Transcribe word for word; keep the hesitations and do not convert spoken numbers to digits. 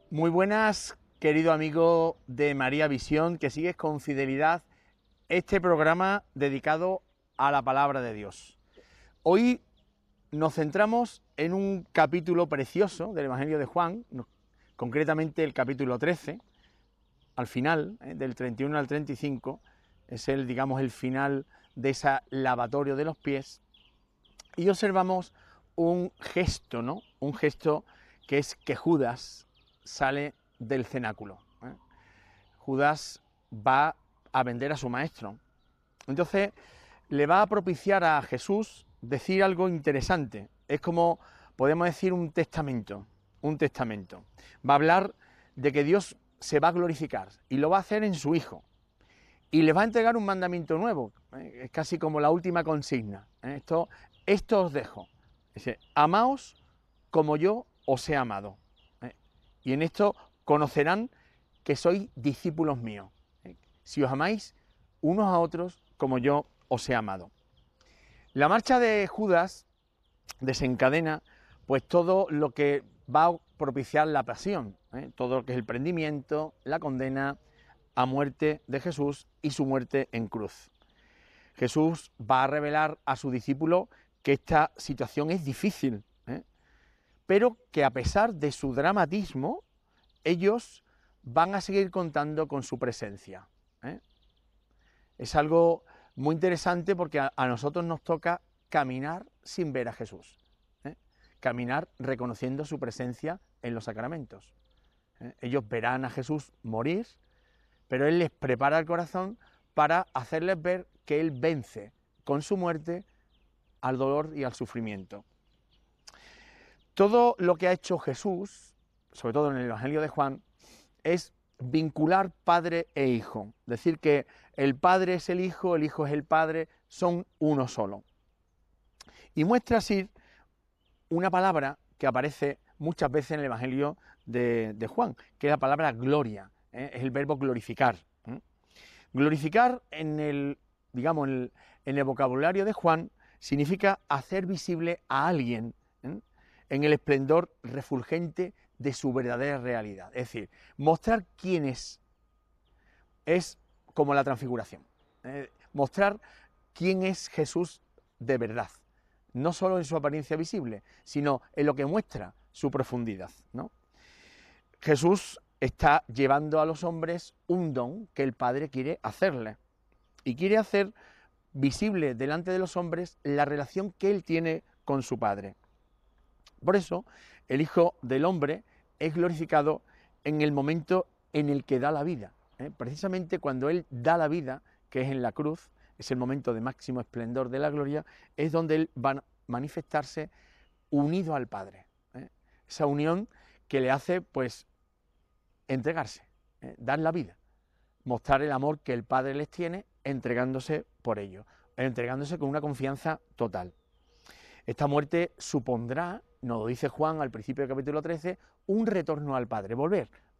Muy buenas, querido amigo de María Visión, que sigues con fidelidad este programa dedicado a la palabra de Dios. Hoy nos centramos en un capítulo precioso del Evangelio de Juan, concretamente el capítulo trece, al final, eh, del treinta y uno al treinta y cinco, es el, digamos, el final de ese lavatorio de los pies, y observamos un gesto, ¿no? Un gesto que es que Judas sale del cenáculo. ¿eh? Judas va a vender a su maestro. Entonces le va a propiciar a Jesús decir algo interesante. Es como, podemos decir, un testamento. Un testamento. Va a hablar de que Dios se va a glorificar y lo va a hacer en su Hijo. Y le va a entregar un mandamiento nuevo. ¿eh? Es casi como la última consigna. ¿eh? Esto, esto os dejo. Dice, amaos como yo os he amado. ¿eh? Y en esto conocerán que sois discípulos míos, ¿eh? si os amáis unos a otros como yo os he amado. La marcha de Judas desencadena pues todo lo que va a propiciar la pasión, ¿eh? todo lo que es el prendimiento, la condena a muerte de Jesús y su muerte en cruz. Jesús va a revelar a su discípulo que esta situación es difícil, ¿eh? pero que a pesar de su dramatismo, ellos van a seguir contando con su presencia. ¿eh? Es algo muy interesante porque a, a nosotros nos toca caminar sin ver a Jesús, ¿eh? caminar reconociendo su presencia en los sacramentos. ¿eh? Ellos verán a Jesús morir, pero Él les prepara el corazón para hacerles ver que Él vence con su muerte al dolor y al sufrimiento. Todo lo que ha hecho Jesús, sobre todo en el Evangelio de Juan, es vincular padre e hijo. Decir que el padre es el hijo, el hijo es el padre, son uno solo. Y muestra así una palabra que aparece muchas veces en el Evangelio de, de Juan, que es la palabra gloria, ¿eh? es el verbo glorificar. ¿eh? Glorificar en el, digamos, en el, en el vocabulario de Juan significa hacer visible a alguien ¿eh? en el esplendor refulgente de su verdadera realidad. Es decir, mostrar quién es. Es como la transfiguración. Eh, mostrar quién es Jesús de verdad. No solo en su apariencia visible, sino en lo que muestra su profundidad, ¿no? Jesús está llevando a los hombres un don que el Padre quiere hacerle. Y quiere hacer visible delante de los hombres la relación que Él tiene con su Padre. Por eso, el Hijo del Hombre es glorificado en el momento en el que da la vida. ¿eh? Precisamente cuando Él da la vida, que es en la cruz, es el momento de máximo esplendor de la gloria, es donde Él va a manifestarse unido al Padre. ¿eh? Esa unión que le hace, pues, entregarse, ¿eh? dar la vida, mostrar el amor que el Padre les tiene, entregándose por ello, entregándose con una confianza total. Esta muerte supondrá, nos lo dice Juan al principio del capítulo trece, un retorno al Padre, volver